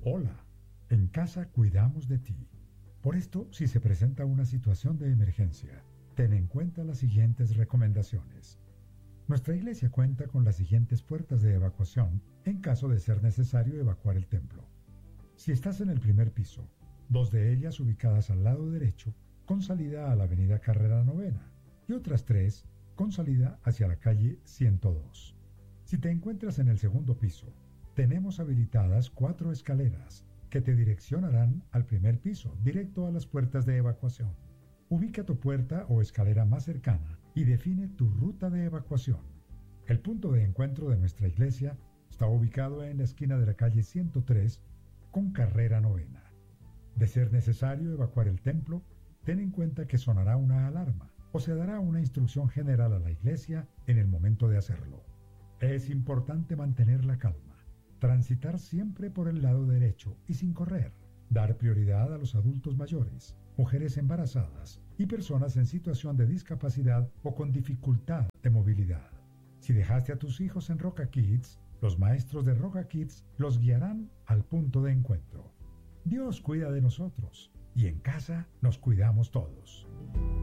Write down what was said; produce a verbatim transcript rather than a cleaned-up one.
Hola, en casa cuidamos de ti. Por esto, si se presenta una situación de emergencia, ten en cuenta las siguientes recomendaciones. Nuestra iglesia cuenta con las siguientes puertas de evacuación en caso de ser necesario evacuar el templo. Si estás en el primer piso, dos de ellas ubicadas al lado derecho con salida a la avenida Carrera Novena y otras tres con salida hacia la calle ciento dos. Si te encuentras en el segundo piso, tenemos habilitadas cuatro escaleras que te direccionarán al primer piso, directo a las puertas de evacuación. Ubica tu puerta o escalera más cercana y define tu ruta de evacuación. El punto de encuentro de nuestra iglesia está ubicado en la esquina de la calle ciento tres con Carrera Novena. De ser necesario evacuar el templo, ten en cuenta que sonará una alarma o se dará una instrucción general a la iglesia en el momento de hacerlo. Es importante mantener la calma. Transitar siempre por el lado derecho y sin correr. Dar prioridad a los adultos mayores, mujeres embarazadas y personas en situación de discapacidad o con dificultad de movilidad. Si dejaste a tus hijos en Roca Kids, los maestros de Roca Kids los guiarán al punto de encuentro. Dios cuida de nosotros y en casa nos cuidamos todos.